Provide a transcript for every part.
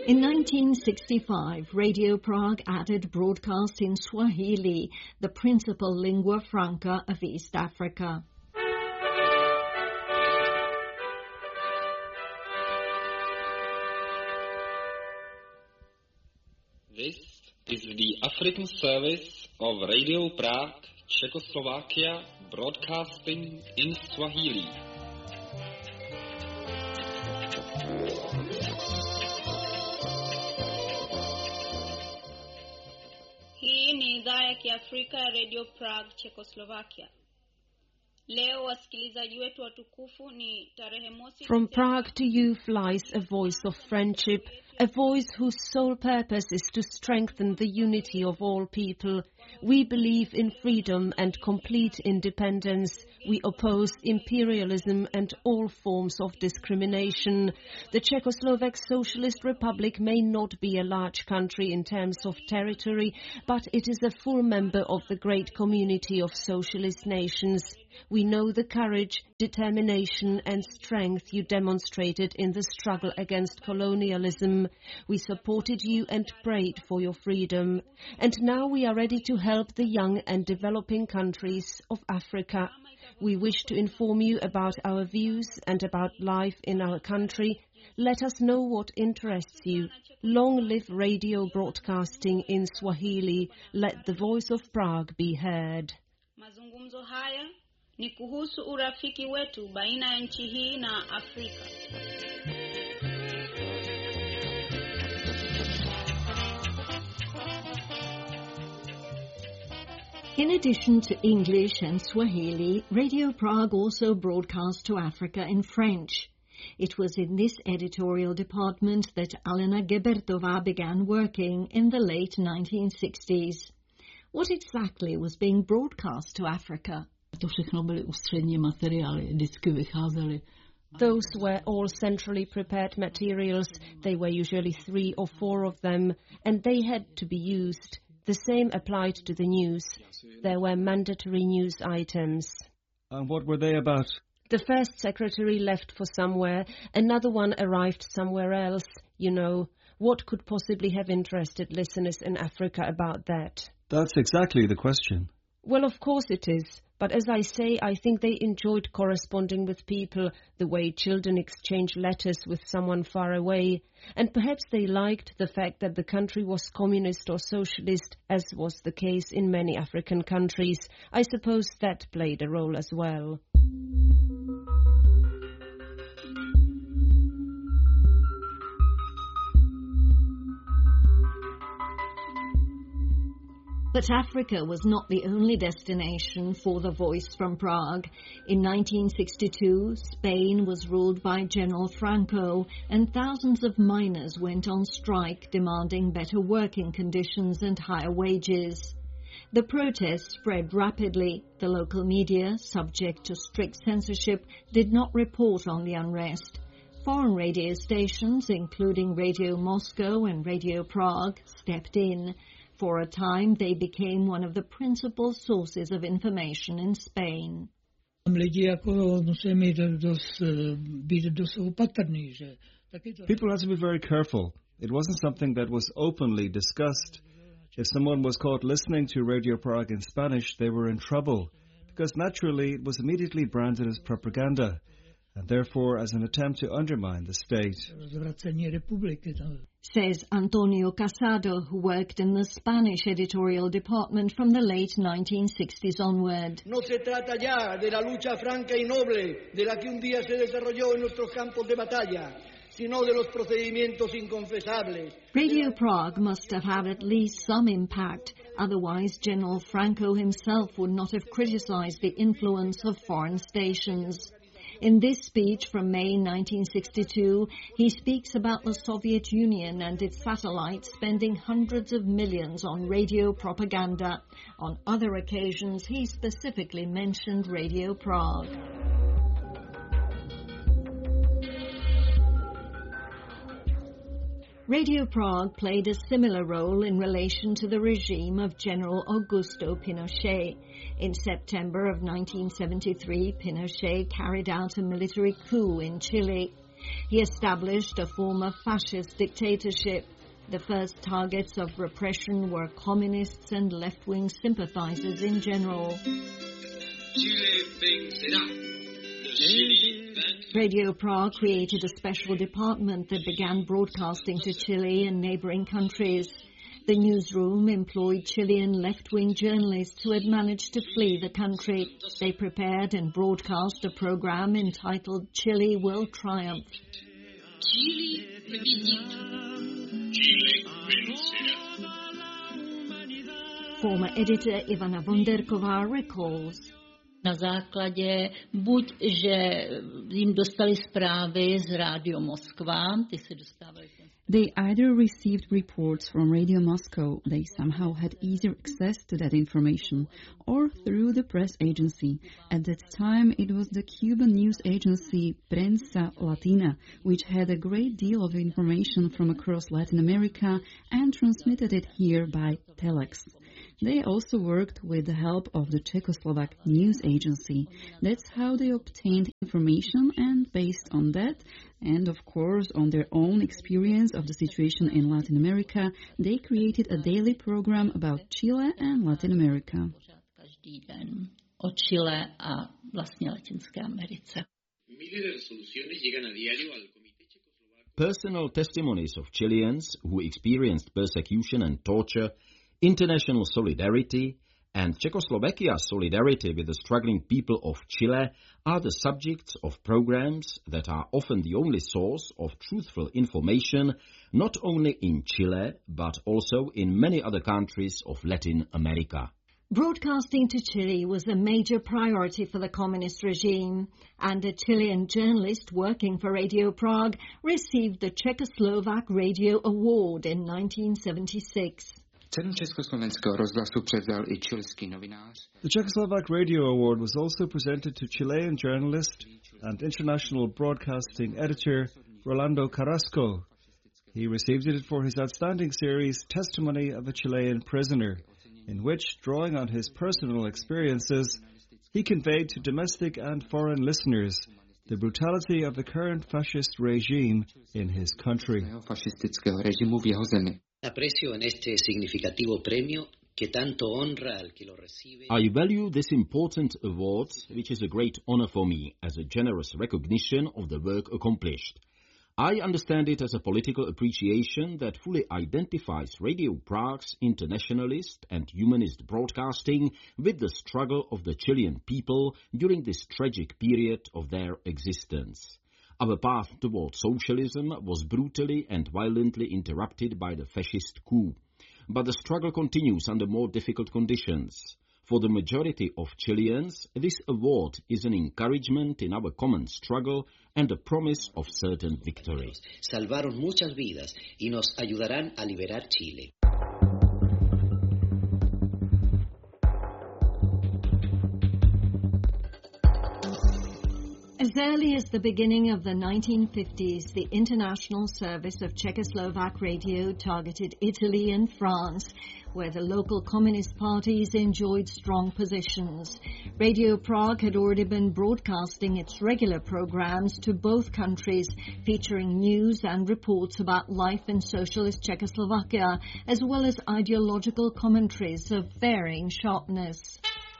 In 1965, Radio Prague added broadcast in Swahili, the principal lingua franca of East Africa. This is the African service of Radio Prague, Czechoslovakia, broadcasting in Swahili. Hii ni idhaa ya Kiafrika ya Radio Prague, Czechoslovakia. Leo wasikilizaji wetu watukufu ni tarehe mosi. From Prague to you flies a voice of friendship, a voice whose sole purpose is to strengthen the unity of all people. We believe in freedom and complete independence. We oppose imperialism and all forms of discrimination. The Czechoslovak Socialist Republic may not be a large country in terms of territory, but it is a full member of the great community of socialist nations. We know the courage, determination and strength you demonstrated in the struggle against colonialism. We supported you and prayed for your freedom. And now we are ready to help the young and developing countries of Africa. We wish to inform you about our views and about life in our country. Let us know what interests you. Long live radio broadcasting in Swahili. Let the voice of Prague be heard. Mazungumzo haya ni kuhusu urafiki wetu baina ya nchi hii na Afrika. In addition to English and Swahili, Radio Prague also broadcast to Africa in French. It was in this editorial department that Alena Gebertova began working in the late 1960s. What exactly was being broadcast to Africa? To všechno byly ústřední materiály, vždycky vycházely. Those were all centrally prepared materials. They were usually 3 or 4 of them, and they had to be used. The same applied to the news. There were mandatory news items. And what were they about? The first secretary left for somewhere, another one arrived somewhere else. You know, what could possibly have interested listeners in Africa about that? That's exactly the question. Well, of course it is. But as I say, I think they enjoyed corresponding with people, the way children exchange letters with someone far away. And perhaps they liked the fact that the country was communist or socialist, as was the case in many African countries. I suppose that played a role as well. But Africa was not the only destination for the voice from Prague. In 1962, Spain was ruled by General Franco, and thousands of miners went on strike demanding better working conditions and higher wages. The protests spread rapidly. The local media, subject to strict censorship, did not report on the unrest. Foreign radio stations, including Radio Moscow and Radio Prague, stepped in. For a time, they became one of the principal sources of information in Spain. People had to be very careful. It wasn't something that was openly discussed. If someone was caught listening to Radio Prague in Spanish, they were in trouble, because naturally it was immediately branded as propaganda, and therefore as an attempt to undermine the state. Says Antonio Casado, who worked in the Spanish editorial department from the late 1960s onward. No se trata ya de la lucha franca y noble de la que un día se desarrolló en nuestros campos de batalla, sino de los procedimientos inconfesables. Radio Prague must have had at least some impact. Otherwise, General Franco himself would not have criticized the influence of foreign stations. In this speech from May 1962, he speaks about the Soviet Union and its satellites spending hundreds of millions on radio propaganda. On other occasions, he specifically mentioned Radio Prague. Radio Prague played a similar role in relation to the regime of General Augusto Pinochet. In September of 1973, Pinochet carried out a military coup in Chile. He established a former fascist dictatorship. The first targets of repression were communists and left-wing sympathizers in general. Radio Prague created a special department that began broadcasting to Chile and neighboring countries. The newsroom employed Chilean left-wing journalists who had managed to flee the country. They prepared and broadcast a program entitled Chile Will Triumph. Chile Former editor Ivana Vonderková recalls. Na základě buď, že jim dostali zprávy z Rádio Moskva, ty se dostávali. They either received reports from Radio Moscow, they somehow had easier access to that information, or through the press agency. At that time it was the Cuban news agency Prensa Latina, which had a great deal of information from across Latin America and transmitted it here by telex. They also worked with the help of the Czechoslovak news agency. That's how they obtained information, and based on that, and of course on their own experience of the situation in Latin America, they created a daily program about Chile and Latin America. Každý den o Chile a vlastně Latinské Americe. Personal testimonies of Chileans who experienced persecution and torture, international solidarity, and Czechoslovakia's solidarity with the struggling people of Chile are the subjects of programs that are often the only source of truthful information, not only in Chile, but also in many other countries of Latin America. Broadcasting to Chile was a major priority for the communist regime, and a Chilean journalist working for Radio Prague received the Czechoslovak Radio Award in 1976. The Czechoslovak Radio Award was also presented to Chilean journalist and international broadcasting editor Rolando Carrasco. He received it for his outstanding series Testimony of a Chilean Prisoner, in which, drawing on his personal experiences, he conveyed to domestic and foreign listeners the brutality of the current fascist regime in his country. Aprecio en este significativo premio que tanto honra al que lo recibe. I value this important award, which is a great honor for me, as a generous recognition of the work accomplished. I understand it as a political appreciation that fully identifies Radio Prague's internationalist and humanist broadcasting with the struggle of the Chilean people during this tragic period of their existence. Our path toward socialism was brutally and violently interrupted by the fascist coup. But the struggle continues under more difficult conditions. For the majority of Chileans, this award is an encouragement in our common struggle and a promise of certain victory. Salvaron muchas vidas y nos ayudarán a liberar Chile. As early as the beginning of the 1950s, the international service of Czechoslovak radio targeted Italy and France, where the local communist parties enjoyed strong positions. Radio Prague had already been broadcasting its regular programs to both countries, featuring news and reports about life in socialist Czechoslovakia, as well as ideological commentaries of varying sharpness.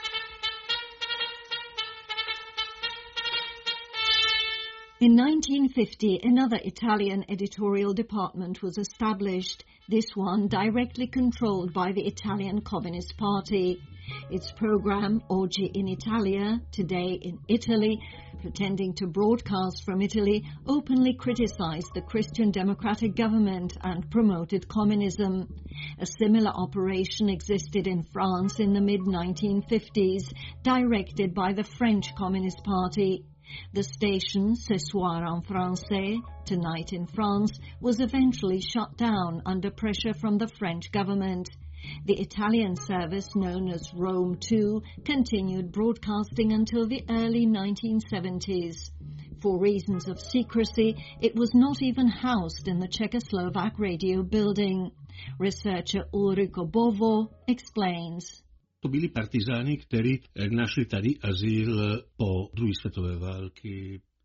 In 1950, another Italian editorial department was established, this one directly controlled by the Italian Communist Party. Its program, Oggi in Italia, Today in Italy, pretending to broadcast from Italy, openly criticized the Christian democratic government and promoted communism. A similar operation existed in France in the mid-1950s, directed by the French Communist Party. The station, Ce Soir en Français, Tonight in France, was eventually shut down under pressure from the French government. The Italian service, known as Rome 2, continued broadcasting until the early 1970s. For reasons of secrecy, it was not even housed in the Czechoslovak radio building. Researcher Ulriko Bovo explains. To byli partizáni, kteří našli tady azyl po druhé světové války.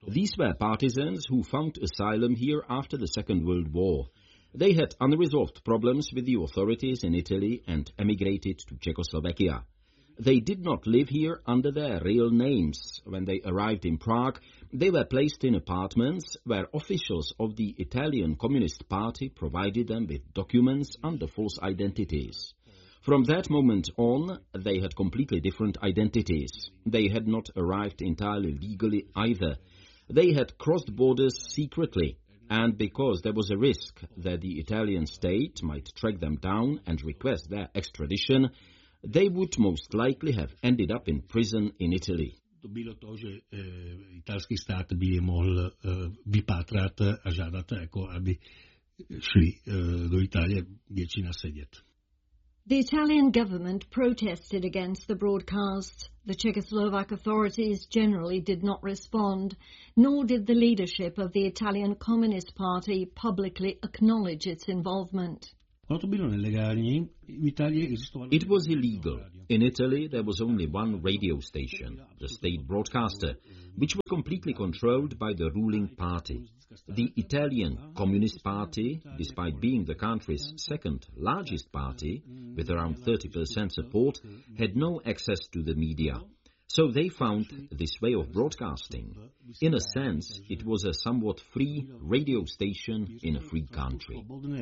These were partisans who found asylum here after the Second World War. They had unresolved problems with the authorities in Italy and emigrated to Czechoslovakia. They did not live here under their real names. When they arrived in Prague, they were placed in apartments where officials of the Italian Communist Party provided them with documents under false identities. From that moment on, they had completely different identities. They had not arrived entirely legally either. They had crossed borders secretly, and because there was a risk that the Italian state might track them down and request their extradition, they would most likely have ended up in prison in Italy. To bylo to, že italský stát by je mohl vypátrat a žádat, jako aby šli do Itálie většina sedět. The Italian government protested against the broadcasts. The Czechoslovak authorities generally did not respond, nor did the leadership of the Italian Communist Party publicly acknowledge its involvement. It was illegal. In Italy, there was only one radio station, the state broadcaster, which was completely controlled by the ruling party. The Italian Communist Party, despite being the country's second largest party, with around 30% support, had no access to the media. So they found this way of broadcasting. In a sense, it was a somewhat free radio station in a free country.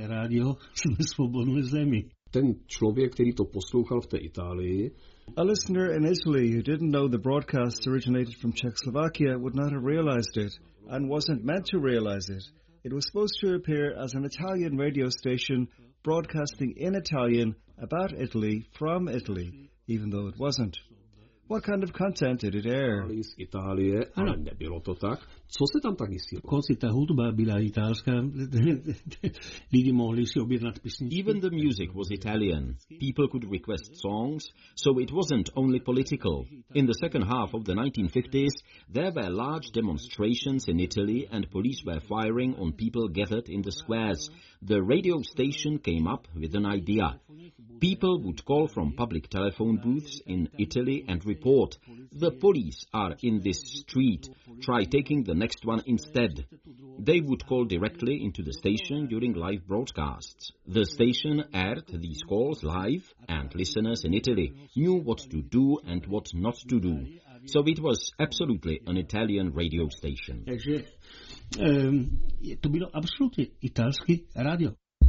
Ten člověk, který to poslouchal v té Itálii, a listener in Italy who didn't know the broadcasts originated from Czechoslovakia would not have realized it, and wasn't meant to realize it. It was supposed to appear as an Italian radio station broadcasting in Italian about Italy from Italy, even though it wasn't. What kind of content did it air? Z Itálie, ale nebylo to tak. Co se tam tak jistilo? Ta hudba byla italská, lidi mohli si objednat písničky. Even the music was Italian. People could request songs, so it wasn't only political. In the second half of the 1950s, there were large demonstrations in Italy and police were firing on people gathered in the squares. The radio station came up with an idea. People would call from public telephone booths in Italy and report, "The police are in this street. Try taking the next one instead." They would call directly into the station during live broadcasts. The station aired these calls live, and listeners in Italy knew what to do and what not to do. So it was absolutely an Italian radio station. Takže to bylo absolutně italský radio.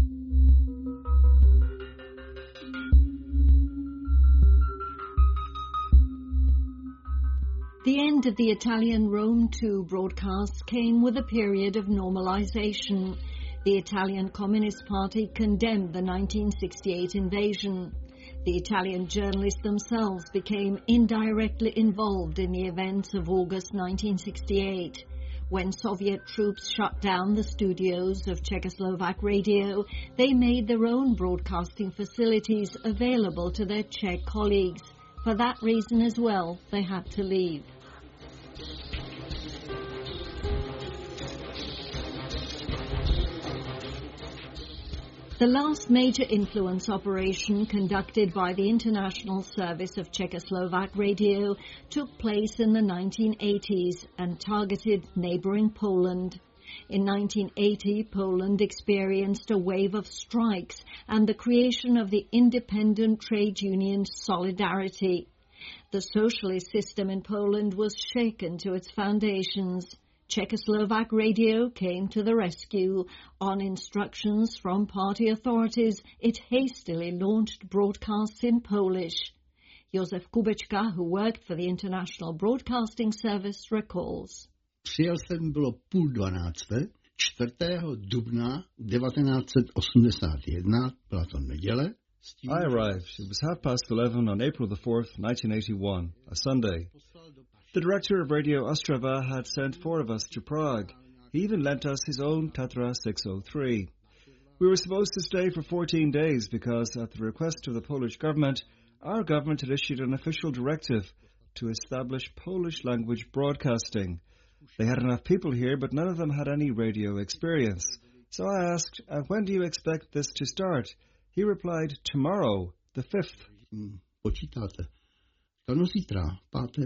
The end of the Italian Rome 2 broadcasts came with a period of normalization. The Italian Communist Party condemned the 1968 invasion. The Italian journalists themselves became indirectly involved in the events of August 1968. When Soviet troops shut down the studios of Czechoslovak radio, they made their own broadcasting facilities available to their Czech colleagues. For that reason as well, they had to leave. The last major influence operation conducted by the International Service of Czechoslovak Radio took place in the 1980s and targeted neighboring Poland. In 1980, Poland experienced a wave of strikes and the creation of the independent trade union Solidarity. The socialist system in Poland was shaken to its foundations. Czechoslovak radio came to the rescue. On instructions from party authorities, it hastily launched broadcasts in Polish. Josef Kubečka, who worked for the International Broadcasting Service, recalls. Přijel jsem bylo 11:30, 4. dubna 1981, byla to neděle. I arrived. It was 11:30 on April the 4th, 1981, a Sunday. The director of Radio Ostrava had sent 4 of us to Prague. He even lent us his own Tatra 603. We were supposed to stay for 14 days because, at the request of the Polish government, our government had issued an official directive to establish Polish-language broadcasting. They had enough people here, but none of them had any radio experience. So I asked, when do you expect this to start? He replied, tomorrow, the 5th. Počítáte. Ano, zítra, 5.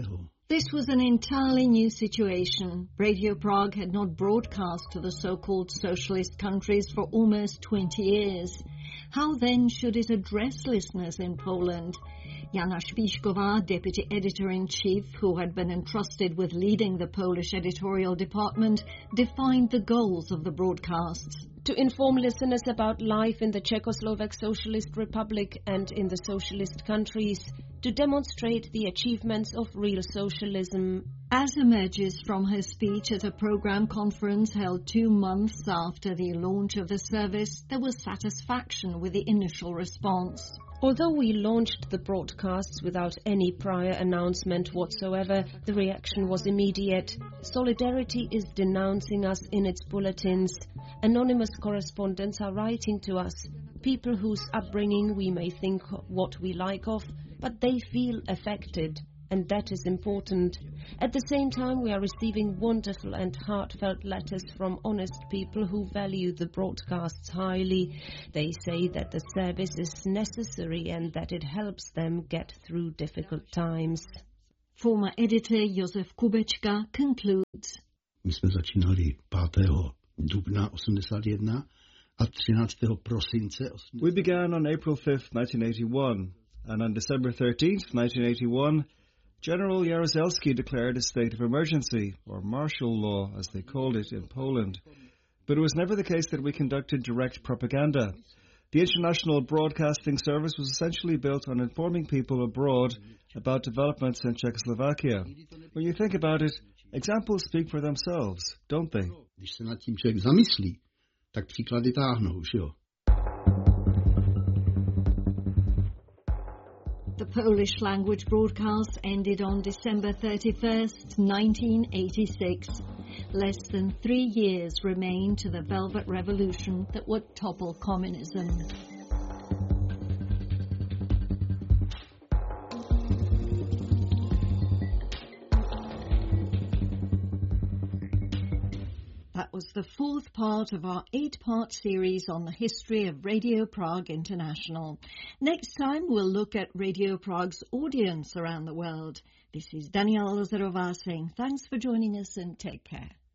This was an entirely new situation. Radio Prague had not broadcast to the so-called socialist countries for almost 20 years. How then should it address listeners in Poland? Jana Śpiżkowá, deputy editor-in-chief, who had been entrusted with leading the Polish editorial department, defined the goals of the broadcasts. To inform listeners about life in the Czechoslovak Socialist Republic and in the socialist countries, to demonstrate the achievements of real socialism. As emerges from her speech at a program conference held 2 months after the launch of the service, there was satisfaction with the initial response. Although we launched the broadcasts without any prior announcement whatsoever, the reaction was immediate. Solidarity is denouncing us in its bulletins. Anonymous correspondents are writing to us, people whose upbringing we may think what we like of, but they feel affected, and that is important. At the same time, we are receiving wonderful and heartfelt letters from honest people who value the broadcasts highly. They say that the service is necessary and that it helps them get through difficult times. Former editor Josef Kubečka concludes. My jsme začínali 5. dubna 81 a 13. prosince 81. We began on April 5th, 1981, and on December 13th, 1981, General Jaruzelski declared a state of emergency, or martial law, as they called it in Poland. But it was never the case that we conducted direct propaganda. The international broadcasting service was essentially built on informing people abroad about developments in Czechoslovakia. When you think about it, examples speak for themselves, don't they? Když se nad tím člověk zamyslí, tak příklady táhnou, že jo? The Polish language broadcast ended on December 31st, 1986. Less than 3 years remained to the Velvet Revolution that would topple communism. That was the 4th part of our 8-part series on the history of Radio Prague International. Next time we'll look at Radio Prague's audience around the world. This is Daniela Lozerová saying thanks for joining us and take care.